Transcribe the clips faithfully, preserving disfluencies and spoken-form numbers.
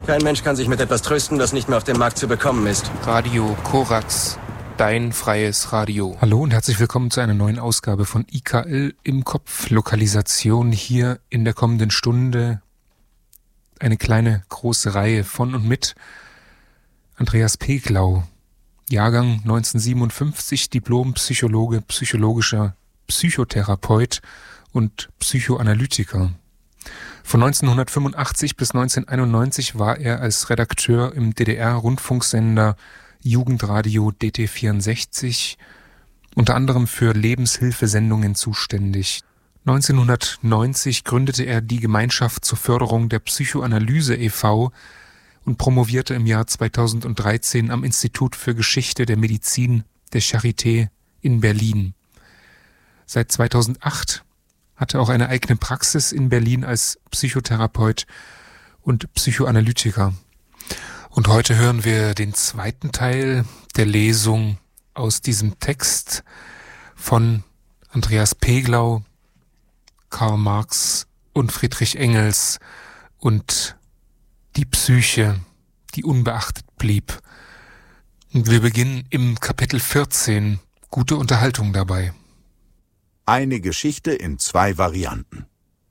Kein Mensch kann sich mit etwas trösten, das nicht mehr auf dem Markt zu bekommen ist. Radio Korax, dein freies Radio. Hallo und herzlich willkommen zu einer neuen Ausgabe von I K L im Kopf. Lokalisation hier in der kommenden Stunde. Eine kleine, große Reihe von und mit Andreas Peglau. Jahrgang neunzehnhundertsiebenundfünfzig, Diplom-Psychologe, psychologischer Psychotherapeut und Psychoanalytiker. Von neunzehnhundertfünfundachtzig bis neunzehnhunderteinundneunzig war er als Redakteur im D D R-Rundfunksender Jugendradio D T vierundsechzig unter anderem für Lebenshilfesendungen zuständig. neunzehnhundertneunzig gründete er die Gemeinschaft zur Förderung der Psychoanalyse e V und promovierte im Jahr zweitausenddreizehn am Institut für Geschichte der Medizin der Charité in Berlin. Seit zweitausendacht hat er auch eine eigene Praxis in Berlin als Psychotherapeut und Psychoanalytiker. Und heute hören wir den zweiten Teil der Lesung aus diesem Text von Andreas Peglau, Karl Marx und Friedrich Engels und die Psyche, die unbeachtet blieb. Und wir beginnen im Kapitel vierzehn. Gute Unterhaltung dabei. Eine Geschichte in zwei Varianten.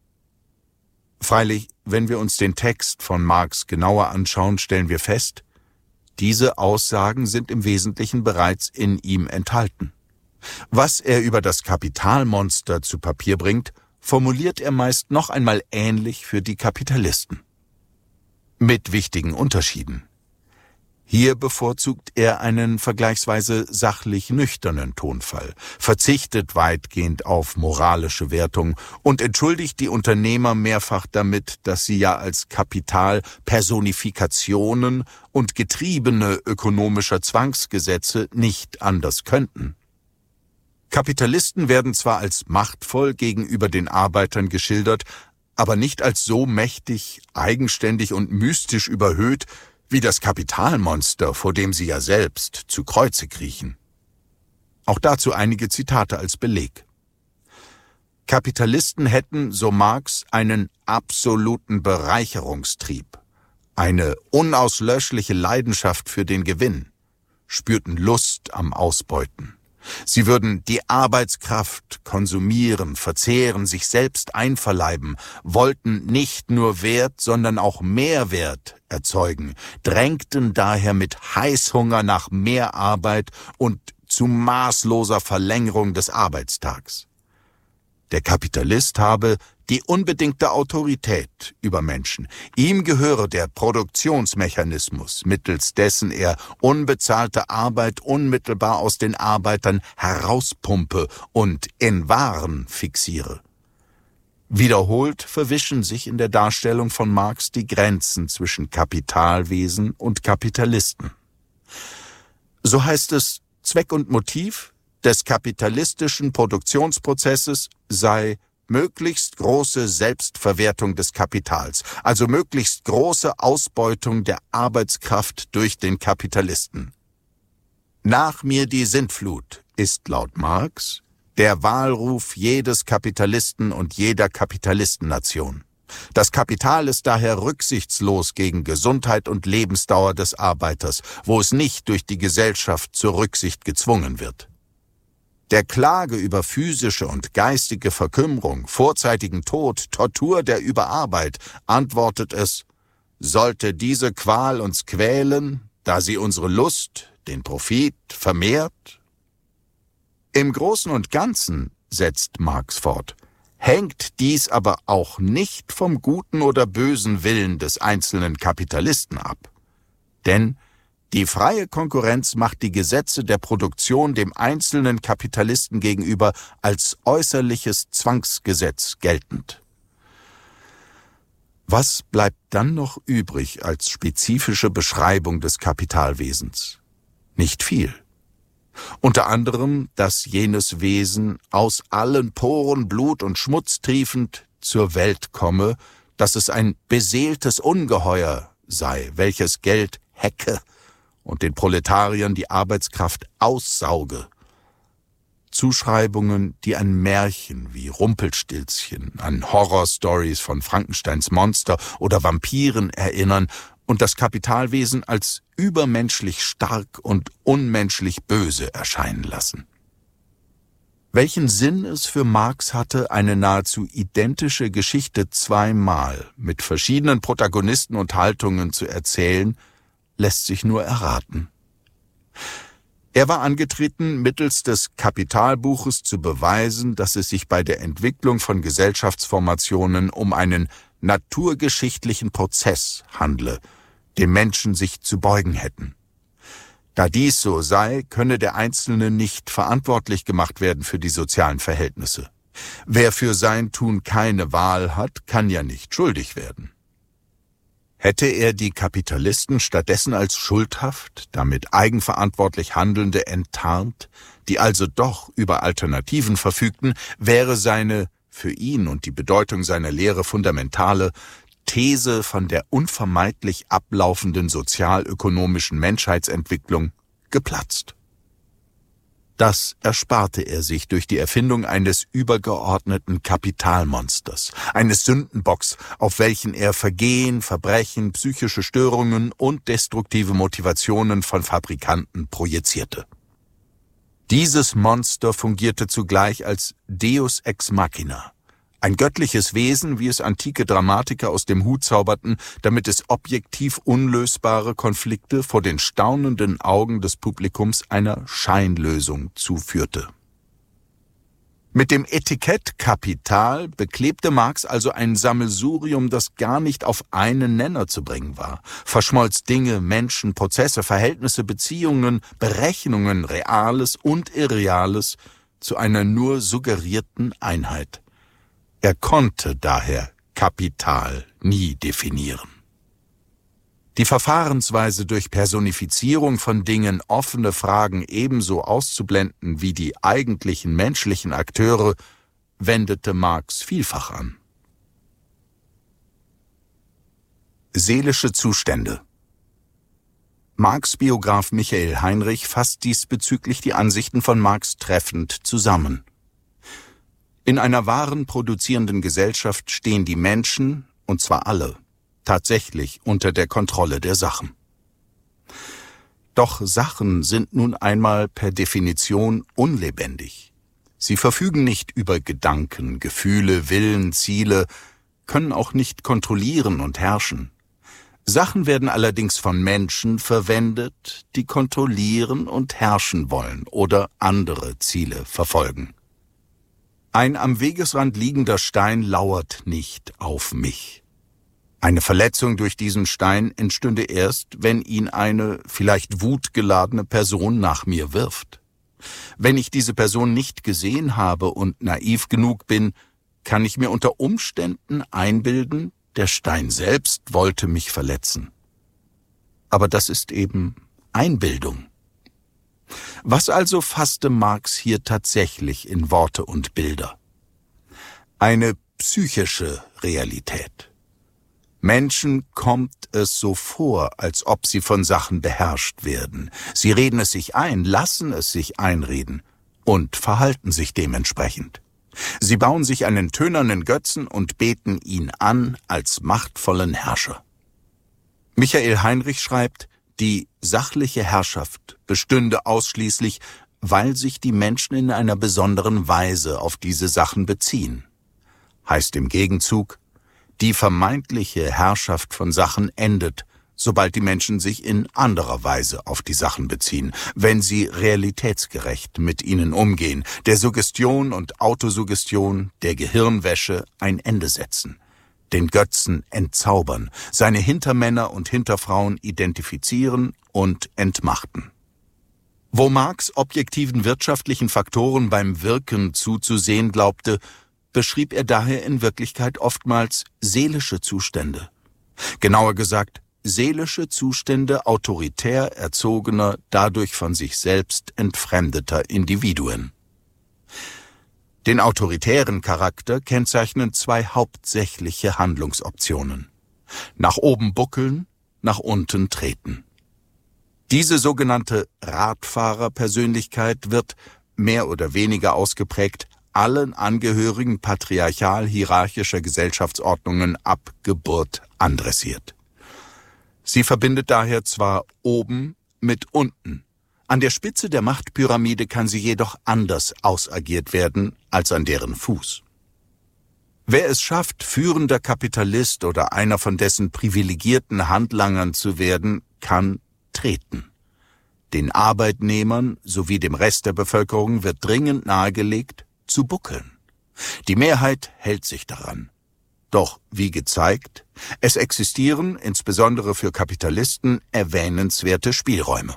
Freilich, wenn wir uns den Text von Marx genauer anschauen, stellen wir fest, diese Aussagen sind im Wesentlichen bereits in ihm enthalten. Was er über das Kapitalmonster zu Papier bringt, formuliert er meist noch einmal ähnlich für die Kapitalisten. Mit wichtigen Unterschieden. Hier bevorzugt er einen vergleichsweise sachlich nüchternen Tonfall, verzichtet weitgehend auf moralische Wertung und entschuldigt die Unternehmer mehrfach damit, dass sie ja als Kapital Personifikationen und Getriebene ökonomischer Zwangsgesetze nicht anders könnten. Kapitalisten werden zwar als machtvoll gegenüber den Arbeitern geschildert, aber nicht als so mächtig, eigenständig und mystisch überhöht, wie das Kapitalmonster, vor dem sie ja selbst zu Kreuze kriechen. Auch dazu einige Zitate als Beleg. Kapitalisten hätten, so Marx, einen absoluten Bereicherungstrieb, eine unauslöschliche Leidenschaft für den Gewinn, spürten Lust am Ausbeuten. Sie würden die Arbeitskraft konsumieren, verzehren, sich selbst einverleiben, wollten nicht nur Wert, sondern auch Mehrwert erzeugen, drängten daher mit Heißhunger nach mehr Arbeit und zu maßloser Verlängerung des Arbeitstags. Der Kapitalist habe die unbedingte Autorität über Menschen. Ihm gehöre der Produktionsmechanismus, mittels dessen er unbezahlte Arbeit unmittelbar aus den Arbeitern herauspumpe und in Waren fixiere. Wiederholt verwischen sich in der Darstellung von Marx die Grenzen zwischen Kapitalwesen und Kapitalisten. So heißt es, Zweck und Motiv des kapitalistischen Produktionsprozesses sei möglichst große Selbstverwertung des Kapitals, also möglichst große Ausbeutung der Arbeitskraft durch den Kapitalisten. Nach mir die Sintflut ist laut Marx der Wahlruf jedes Kapitalisten und jeder Kapitalistennation. Das Kapital ist daher rücksichtslos gegen Gesundheit und Lebensdauer des Arbeiters, wo es nicht durch die Gesellschaft zur Rücksicht gezwungen wird. Der Klage über physische und geistige Verkümmerung, vorzeitigen Tod, Tortur der Überarbeit antwortet es, sollte diese Qual uns quälen, da sie unsere Lust, den Profit, vermehrt? Im Großen und Ganzen, setzt Marx fort, hängt dies aber auch nicht vom guten oder bösen Willen des einzelnen Kapitalisten ab. Denn die freie Konkurrenz macht die Gesetze der Produktion dem einzelnen Kapitalisten gegenüber als äußerliches Zwangsgesetz geltend. Was bleibt dann noch übrig als spezifische Beschreibung des Kapitalwesens? Nicht viel. Unter anderem, dass jenes Wesen aus allen Poren Blut und Schmutz triefend zur Welt komme, dass es ein beseeltes Ungeheuer sei, welches Geld hecke und den Proletariern die Arbeitskraft aussauge. Zuschreibungen, die an Märchen wie Rumpelstilzchen, an Horrorstories von Frankensteins Monster oder Vampiren erinnern und das Kapitalwesen als übermenschlich stark und unmenschlich böse erscheinen lassen. Welchen Sinn es für Marx hatte, eine nahezu identische Geschichte zweimal mit verschiedenen Protagonisten und Haltungen zu erzählen, lässt sich nur erraten. Er war angetreten, mittels des Kapitalbuches zu beweisen, dass es sich bei der Entwicklung von Gesellschaftsformationen um einen naturgeschichtlichen Prozess handle, dem Menschen sich zu beugen hätten. Da dies so sei, könne der Einzelne nicht verantwortlich gemacht werden für die sozialen Verhältnisse. Wer für sein Tun keine Wahl hat, kann ja nicht schuldig werden. Hätte er die Kapitalisten stattdessen als schuldhaft, damit eigenverantwortlich Handelnde enttarnt, die also doch über Alternativen verfügten, wäre seine, für ihn und die Bedeutung seiner Lehre fundamentale, These von der unvermeidlich ablaufenden sozialökonomischen Menschheitsentwicklung geplatzt. Das ersparte er sich durch die Erfindung eines übergeordneten Kapitalmonsters, eines Sündenbocks, auf welchen er Vergehen, Verbrechen, psychische Störungen und destruktive Motivationen von Fabrikanten projizierte. Dieses Monster fungierte zugleich als Deus ex machina, ein göttliches Wesen, wie es antike Dramatiker aus dem Hut zauberten, damit es objektiv unlösbare Konflikte vor den staunenden Augen des Publikums einer Scheinlösung zuführte. Mit dem Etikett Kapital beklebte Marx also ein Sammelsurium, das gar nicht auf einen Nenner zu bringen war, verschmolz Dinge, Menschen, Prozesse, Verhältnisse, Beziehungen, Berechnungen, Reales und Irreales zu einer nur suggerierten Einheit. Er konnte daher Kapital nie definieren. Die Verfahrensweise, durch Personifizierung von Dingen offene Fragen ebenso auszublenden wie die eigentlichen menschlichen Akteure, wendete Marx vielfach an. Seelische Zustände. Marx-Biograf Michael Heinrich fasst diesbezüglich die Ansichten von Marx treffend zusammen. In einer wahren produzierenden Gesellschaft stehen die Menschen, und zwar alle, tatsächlich unter der Kontrolle der Sachen. Doch Sachen sind nun einmal per Definition unlebendig. Sie verfügen nicht über Gedanken, Gefühle, Willen, Ziele, können auch nicht kontrollieren und herrschen. Sachen werden allerdings von Menschen verwendet, die kontrollieren und herrschen wollen oder andere Ziele verfolgen. Ein am Wegesrand liegender Stein lauert nicht auf mich. Eine Verletzung durch diesen Stein entstünde erst, wenn ihn eine vielleicht wutgeladene Person nach mir wirft. Wenn ich diese Person nicht gesehen habe und naiv genug bin, kann ich mir unter Umständen einbilden, der Stein selbst wollte mich verletzen. Aber das ist eben Einbildung. Was also fasste Marx hier tatsächlich in Worte und Bilder? Eine psychische Realität. Menschen kommt es so vor, als ob sie von Sachen beherrscht werden. Sie reden es sich ein, lassen es sich einreden und verhalten sich dementsprechend. Sie bauen sich einen tönernen Götzen und beten ihn an als machtvollen Herrscher. Michael Heinrich schreibt, die sachliche Herrschaft bestünde ausschließlich, weil sich die Menschen in einer besonderen Weise auf diese Sachen beziehen. Heißt im Gegenzug, die vermeintliche Herrschaft von Sachen endet, sobald die Menschen sich in anderer Weise auf die Sachen beziehen, wenn sie realitätsgerecht mit ihnen umgehen, der Suggestion und Autosuggestion, der Gehirnwäsche ein Ende setzen, den Götzen entzaubern, seine Hintermänner und Hinterfrauen identifizieren und entmachten. Wo Marx objektiven wirtschaftlichen Faktoren beim Wirken zuzusehen glaubte, beschrieb er daher in Wirklichkeit oftmals seelische Zustände. Genauer gesagt, seelische Zustände autoritär erzogener, dadurch von sich selbst entfremdeter Individuen. Den autoritären Charakter kennzeichnen zwei hauptsächliche Handlungsoptionen: nach oben buckeln, nach unten treten. Diese sogenannte Radfahrerpersönlichkeit wird, mehr oder weniger ausgeprägt, allen Angehörigen patriarchal-hierarchischer Gesellschaftsordnungen ab Geburt andressiert. Sie verbindet daher zwar oben mit unten. An der Spitze der Machtpyramide kann sie jedoch anders ausagiert werden als an deren Fuß. Wer es schafft, führender Kapitalist oder einer von dessen privilegierten Handlangern zu werden, kann treten. Den Arbeitnehmern sowie dem Rest der Bevölkerung wird dringend nahegelegt, zu buckeln. Die Mehrheit hält sich daran. Doch, wie gezeigt, es existieren, insbesondere für Kapitalisten, erwähnenswerte Spielräume.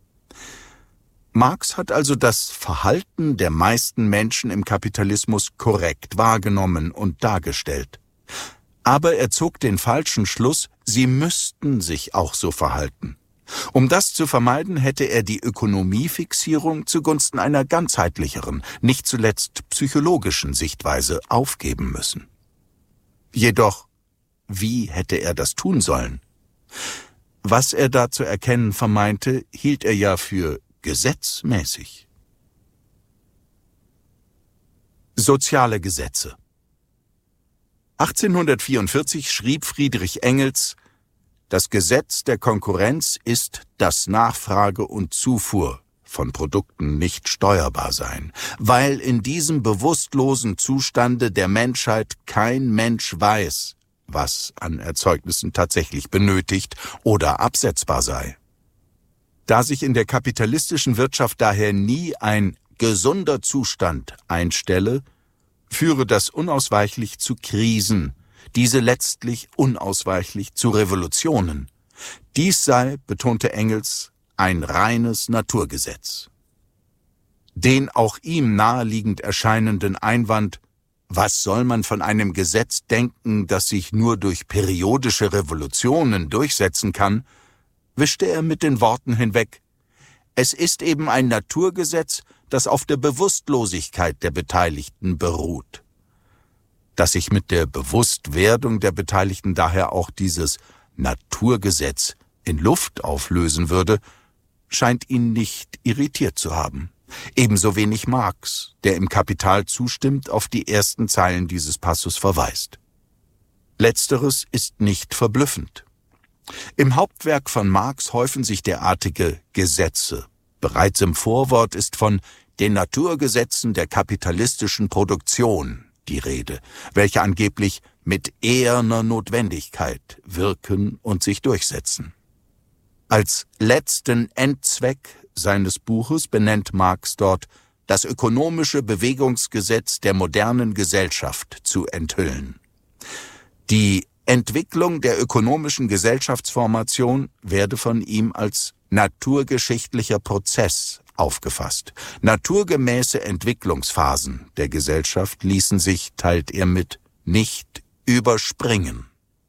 Marx hat also das Verhalten der meisten Menschen im Kapitalismus korrekt wahrgenommen und dargestellt. Aber er zog den falschen Schluss, sie müssten sich auch so verhalten. Um das zu vermeiden, hätte er die Ökonomiefixierung zugunsten einer ganzheitlicheren, nicht zuletzt psychologischen Sichtweise aufgeben müssen. Jedoch, wie hätte er das tun sollen? Was er da zu erkennen vermeinte, hielt er ja für gesetzmäßig. Soziale Gesetze. achtzehnhundertvierundvierzig schrieb Friedrich Engels: Das Gesetz der Konkurrenz ist, dass Nachfrage und Zufuhr von Produkten nicht steuerbar seien, weil in diesem bewusstlosen Zustande der Menschheit kein Mensch weiß, was an Erzeugnissen tatsächlich benötigt oder absetzbar sei. Da sich in der kapitalistischen Wirtschaft daher nie ein gesunder Zustand einstelle, führe das unausweichlich zu Krisen, diese letztlich unausweichlich zu Revolutionen. Dies sei, betonte Engels, ein reines Naturgesetz. Den auch ihm naheliegend erscheinenden Einwand, was soll man von einem Gesetz denken, das sich nur durch periodische Revolutionen durchsetzen kann, wischte er mit den Worten hinweg: Es ist eben ein Naturgesetz, das auf der Bewusstlosigkeit der Beteiligten beruht. Dass sich mit der Bewusstwerdung der Beteiligten daher auch dieses Naturgesetz in Luft auflösen würde, scheint ihn nicht irritiert zu haben. Ebenso wenig Marx, der im Kapital zustimmt, auf die ersten Zeilen dieses Passus verweist. Letzteres ist nicht verblüffend. Im Hauptwerk von Marx häufen sich derartige Gesetze. Bereits im Vorwort ist von den Naturgesetzen der kapitalistischen Produktion die Rede, welche angeblich mit eherner Notwendigkeit wirken und sich durchsetzen. Als letzten Endzweck seines Buches benennt Marx dort das ökonomische Bewegungsgesetz der modernen Gesellschaft zu enthüllen. Die Entwicklung der ökonomischen Gesellschaftsformation werde von ihm als naturgeschichtlicher Prozess aufgefasst. Naturgemäße Entwicklungsphasen der Gesellschaft ließen sich, teilt er mit, nicht überspringen.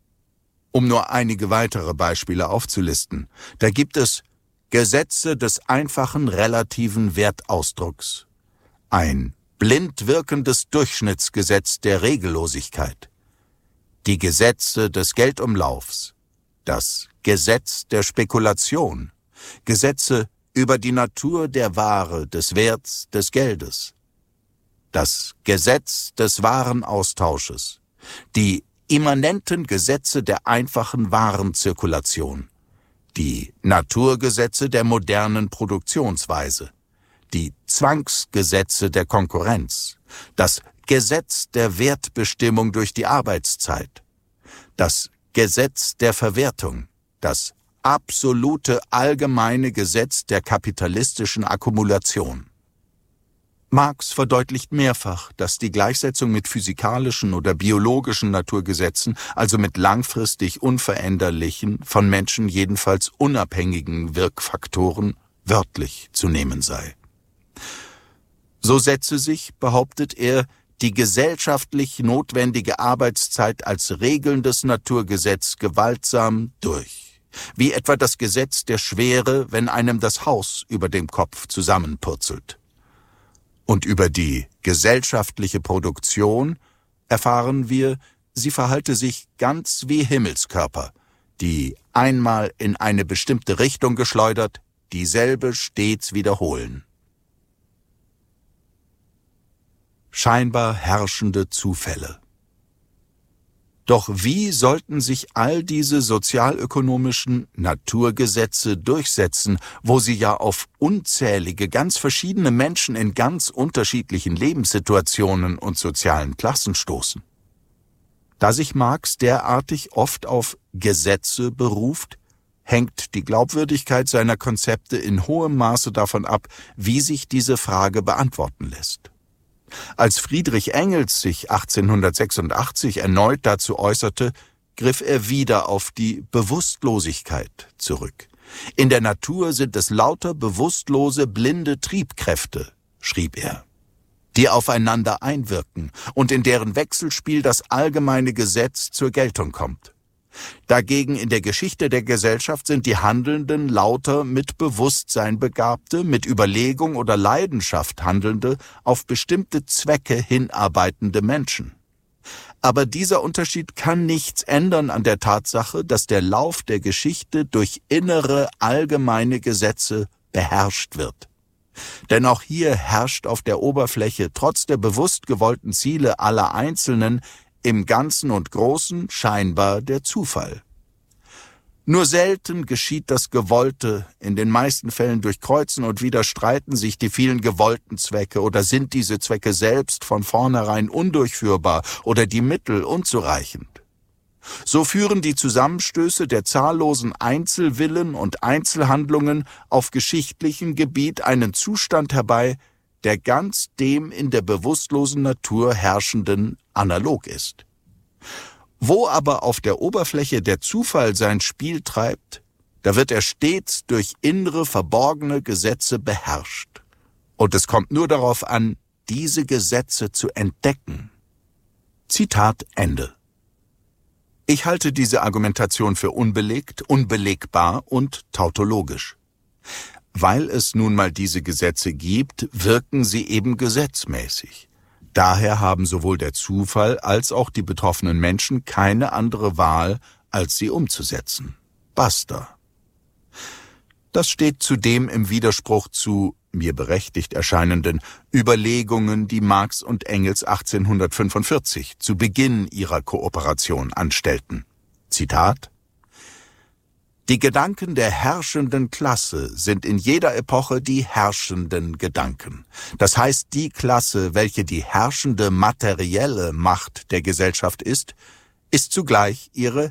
Um nur einige weitere Beispiele aufzulisten, da gibt es Gesetze des einfachen relativen Wertausdrucks, ein blind wirkendes Durchschnittsgesetz der Regellosigkeit, die Gesetze des Geldumlaufs, das Gesetz der Spekulation, Gesetze über die Natur der Ware, des Werts des Geldes, das Gesetz des Warenaustausches, die immanenten Gesetze der einfachen Warenzirkulation, die Naturgesetze der modernen Produktionsweise, die Zwangsgesetze der Konkurrenz, das Gesetz der Wertbestimmung durch die Arbeitszeit, das Gesetz der Verwertung, das absolute allgemeine Gesetz der kapitalistischen Akkumulation. Marx verdeutlicht mehrfach, dass die Gleichsetzung mit physikalischen oder biologischen Naturgesetzen, also mit langfristig unveränderlichen, von Menschen jedenfalls unabhängigen Wirkfaktoren, wörtlich zu nehmen sei. So setze sich, behauptet er, die gesellschaftlich notwendige Arbeitszeit als regelndes Naturgesetz gewaltsam durch, wie etwa das Gesetz der Schwere, wenn einem das Haus über dem Kopf zusammenpurzelt. Und über die gesellschaftliche Produktion erfahren wir, sie verhalte sich ganz wie Himmelskörper, die einmal in eine bestimmte Richtung geschleudert, dieselbe stets wiederholen. Scheinbar herrschende Zufälle. Doch wie sollten sich all diese sozialökonomischen Naturgesetze durchsetzen, wo sie ja auf unzählige, ganz verschiedene Menschen in ganz unterschiedlichen Lebenssituationen und sozialen Klassen stoßen? Da sich Marx derartig oft auf Gesetze beruft, hängt die Glaubwürdigkeit seiner Konzepte in hohem Maße davon ab, wie sich diese Frage beantworten lässt. Als Friedrich Engels sich achtzehnhundertsechsundachtzig erneut dazu äußerte, griff er wieder auf die Bewusstlosigkeit zurück. In der Natur sind es lauter bewusstlose, blinde Triebkräfte, schrieb er, die aufeinander einwirken und in deren Wechselspiel das allgemeine Gesetz zur Geltung kommt. Dagegen in der Geschichte der Gesellschaft sind die Handelnden lauter mit Bewusstsein begabte, mit Überlegung oder Leidenschaft handelnde, auf bestimmte Zwecke hinarbeitende Menschen. Aber dieser Unterschied kann nichts ändern an der Tatsache, dass der Lauf der Geschichte durch innere, allgemeine Gesetze beherrscht wird. Denn auch hier herrscht auf der Oberfläche trotz der bewusst gewollten Ziele aller Einzelnen im Ganzen und Großen scheinbar der Zufall. Nur selten geschieht das Gewollte, in den meisten Fällen durchkreuzen und widerstreiten sich die vielen gewollten Zwecke oder sind diese Zwecke selbst von vornherein undurchführbar oder die Mittel unzureichend. So führen die Zusammenstöße der zahllosen Einzelwillen und Einzelhandlungen auf geschichtlichem Gebiet einen Zustand herbei, der ganz dem in der bewusstlosen Natur herrschenden analog ist. Wo aber auf der Oberfläche der Zufall sein Spiel treibt, da wird er stets durch innere, verborgene Gesetze beherrscht. Und es kommt nur darauf an, diese Gesetze zu entdecken. Zitat Ende. Ich halte diese Argumentation für unbelegt, unbelegbar und tautologisch. Weil es nun mal diese Gesetze gibt, wirken sie eben gesetzmäßig. Daher haben sowohl der Zufall als auch die betroffenen Menschen keine andere Wahl, als sie umzusetzen. Basta. Das steht zudem im Widerspruch zu mir berechtigt erscheinenden Überlegungen, die Marx und Engels achtzehnhundertfünfundvierzig zu Beginn ihrer Kooperation anstellten. Zitat: Die Gedanken der herrschenden Klasse sind in jeder Epoche die herrschenden Gedanken. Das heißt, die Klasse, welche die herrschende materielle Macht der Gesellschaft ist, ist zugleich ihre